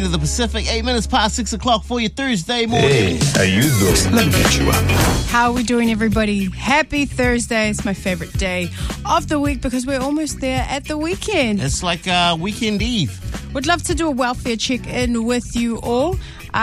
The Pacific, 8 minutes past 6 o'clock for your Thursday morning. Hey, how you doing? Let me get you up. How are we doing, everybody? Happy Thursday. It's my favorite day of the week because we're almost there at the weekend. It's like weekend eve. Would love to do a welfare check-in with you all.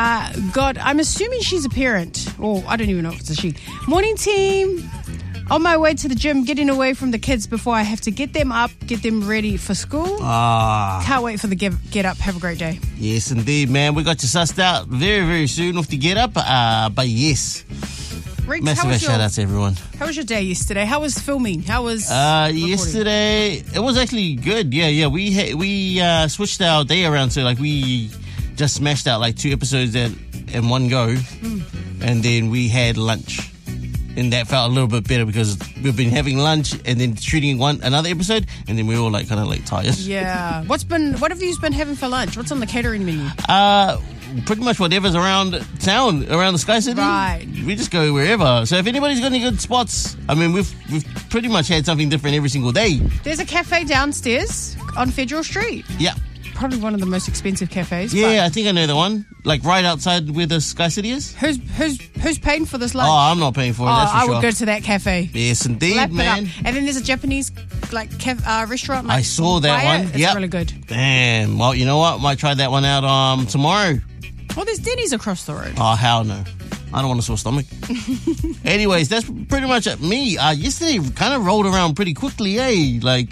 I'm assuming she's a parent. Or I don't even know if it's a she. Morning, team. On my way to the gym, getting away from the kids before I have to get them up, get them ready for school. Can't wait for the get up. Have a great day. Yes, indeed, man. We got you sussed out very, very soon with the get up. But yes, Reeks, massive shout out to everyone. How was your day yesterday? How was filming? How was yesterday? It was actually good. Yeah. We switched our day around, so like we just smashed out like 2 episodes in one go, and then we had lunch. And that felt a little bit better because we've been having lunch and then shooting another episode, and then we're all like kind of like tired. Yeah. What have you been having for lunch? What's on the catering menu? Pretty much whatever's around town, around the Sky City. Right. We just go wherever. So if anybody's got any good spots, I mean, we've pretty much had something different every single day. There's a cafe downstairs on Federal Street. Yeah. Probably one of the most expensive cafes. Yeah, I think I know the one. Like right outside where the Sky City is. Who's paying for this lunch? Oh, I'm not paying for it. That's for I sure. would go to that cafe. Yes, indeed, Lap man. it up. And then there's a Japanese restaurant. Like, I saw that Wyatt. one. It's Yep. really good. Damn. Well, you know what? Might try that one out tomorrow. Well, there's Denny's across the road. Oh, hell no. I don't want a sore stomach. Anyways, that's pretty much me. Yesterday kind of rolled around pretty quickly, eh? Like,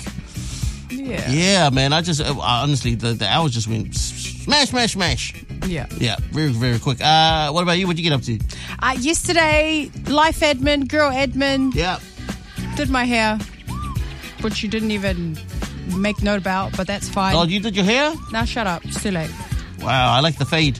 yeah, man. I just honestly, the hours just went smash. Yeah. Yeah, very, very quick. What about you? What'd you get up to? Yesterday, life admin, girl admin. Yeah. Did my hair, which you didn't even make note about, but that's fine. Oh, you did your hair? Now shut up. It's too late. Wow, I like the fade.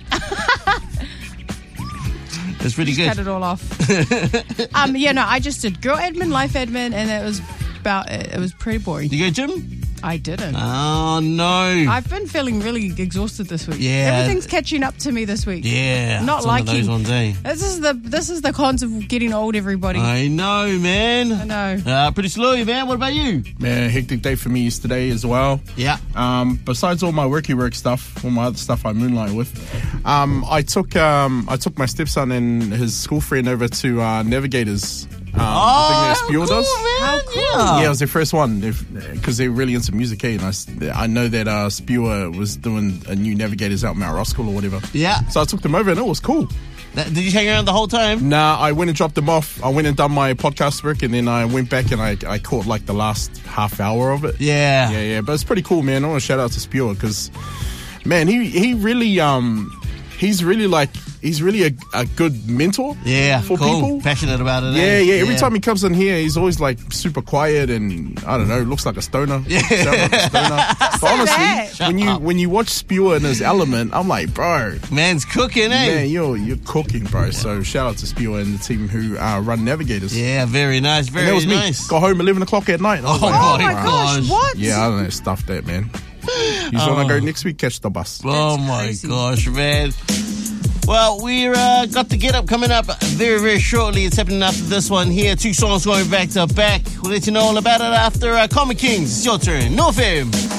It's pretty good. Cut it all off. I just did girl admin, life admin, and it was pretty boring. Did you go gym? I didn't. Oh, no. I've been feeling really exhausted this week. Yeah. Everything's catching up to me this week. Yeah. Not liking those ones, eh? This is the cons of getting old, everybody. I know, man. I know. Pretty slow, man. What about you? Man, hectic day for me yesterday as well. Yeah. Besides all my work stuff, all my other stuff I moonlight with, I took my stepson and his school friend over to Navigators. The thing that Spure does. Man. How cool. Yeah. Yeah, it was their first one because they're really into music, and I know that Spure was doing a new Navigators out in Mount Roskill or whatever. Yeah. So I took them over and it was cool. Did you hang around the whole time? Nah, I went and dropped them off. I went and done my podcast work, and then I went back and I caught like the last half hour of it. Yeah. Yeah. But it's pretty cool, man. I want to shout out to Spure because, man, he really he's really a good mentor. Yeah, for cool. people. Passionate about it. Yeah. Every time he comes in here, he's always like super quiet and I don't know, looks like a stoner. Yeah. Sounds like a stoner. But honestly, when you watch Spure in his element, I'm like, bro, man's cooking, eh? man, you're cooking, bro. Yeah. So shout out to Spure and the team who run Navigators. Yeah, very nice. Very and that was nice. me. Got home 11 o'clock at night. Oh my gosh, what? Yeah, I don't know, stuff that, man. He's gonna go next week, catch the bus. Oh my crazy. gosh, man. Well, we're got the Get Up coming up very, very shortly. It's happening after this one here. 2 songs going back to back. We'll let you know all about it after Comic Kings. It's your turn. No FM.